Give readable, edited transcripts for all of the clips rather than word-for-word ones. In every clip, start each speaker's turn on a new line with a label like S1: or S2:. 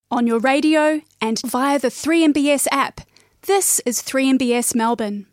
S1: on your radio and via the 3MBS app. This is 3MBS Melbourne.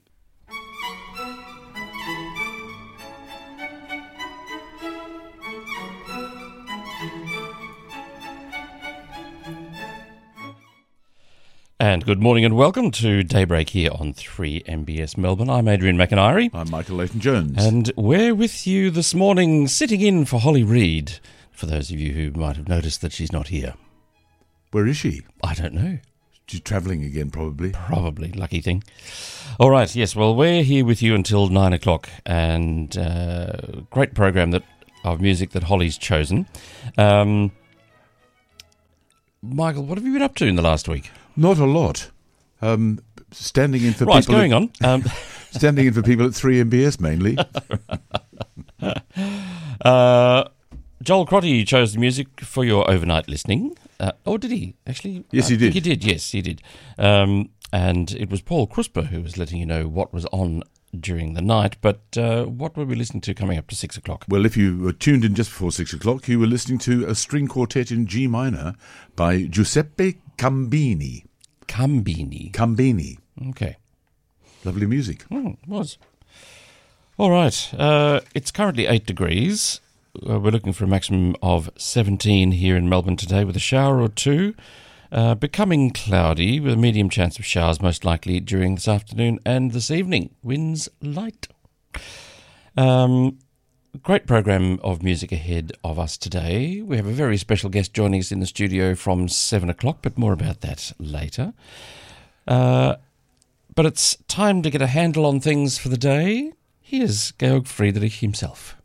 S2: And good morning and welcome to Daybreak here on 3MBS Melbourne. I'm Adrian McIntyre.
S3: I'm Michael Leighton-Jones.
S2: And we're with you this morning, sitting in for Holly Reid, for those of you who might have noticed that she's not here.
S3: Where is she?
S2: I don't know.
S3: She's travelling again, probably.
S2: Probably, lucky thing. All right, yes, well, we're here with you until 9 o'clock, and great program of music that Holly's chosen. Michael, what have you been up to in the last week?
S3: Not a lot. Standing in for
S2: right,
S3: people.
S2: Right, going on.
S3: Standing in for people at 3MBS mainly.
S2: Joel Crotty chose the music for your overnight listening. Or did he? Actually,
S3: yes, he did.
S2: I think he did. Yes, he did. And it was Paul Crusper who was letting you know what was on during the night. But what were we listening to coming up to 6 o'clock?
S3: Well, if you were tuned in just before 6 o'clock, you were listening to a string quartet in G minor by Giuseppe Cambini. Cambini.
S2: Okay.
S3: Lovely music.
S2: It was. All right. It's currently 8 degrees. We're looking for a maximum of 17 here in Melbourne today with a shower or two. Becoming cloudy with a medium chance of showers most likely during this afternoon and this evening. Winds light. Great program of music ahead of us today. We have a very special guest joining us in the studio from 7 o'clock, but more about that later. But it's time to get a handle on things for the day. Here's Georg Friedrich himself.